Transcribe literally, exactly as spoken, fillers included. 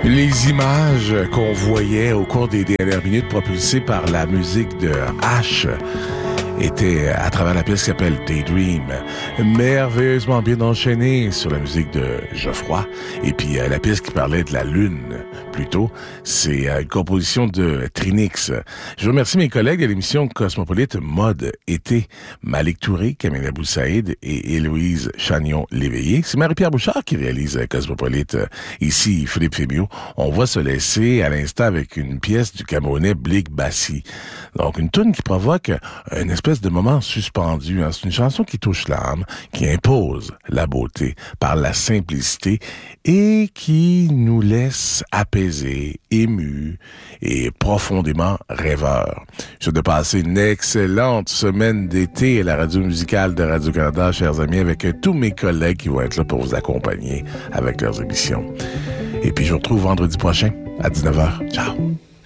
Les images qu'on voyait au cours des dernières minutes propulsées par la musique de H étaient à travers la pièce qui s'appelle Daydream, merveilleusement bien enchaînée sur la musique de Geoffroy. Et puis euh, la pièce qui parlait de la Lune, plutôt, c'est euh, une composition de Trinix. Je remercie mes collègues de l'émission Cosmopolite Mode Été, Malik Touré, Camille Abou-Saïd et Héloïse Chagnon-Léveillé. C'est Marie-Pierre Bouchard qui réalise Cosmopolite. Ici, Philippe Fémiot. On va se laisser à l'instant avec une pièce du Camerounais Blik Bassi. Donc, une toune qui provoque une espèce de moment suspendu. Hein. C'est une chanson qui touche l'âme, qui impose la beauté par la simplicité et qui nous laisse apaisés, émus et profondément rêveurs. Je souhaite de passer une excellente semaine d'été à la radio musicale de Radio-Canada, chers amis, avec tous mes collègues qui vont être là pour vous accompagner avec leurs émissions. Et puis, je vous retrouve vendredi prochain à dix-neuf heures. Ciao!